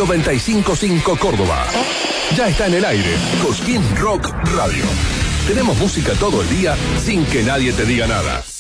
955 Córdoba. Ya está en el aire, Cosquín Rock Radio. Tenemos música todo el día sin que nadie te diga nada.